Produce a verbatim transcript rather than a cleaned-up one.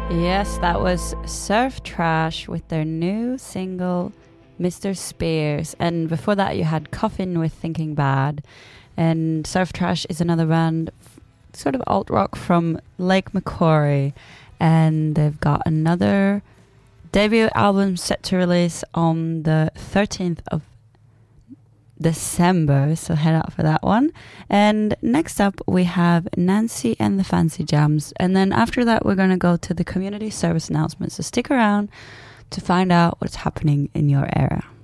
Yes, that was Surf Trash with their new single, Mister Spears. And before that, you had Coffin with Thinking Bad. And Surf Trash is another band, sort of alt rock from Lake Macquarie. And they've got another debut album set to release on the thirteenth of December, so head out for that one. And next up we have Nancy and the Fancy Jams, and then after that we're going to go to the community service announcements, so stick around to find out what's happening in your area.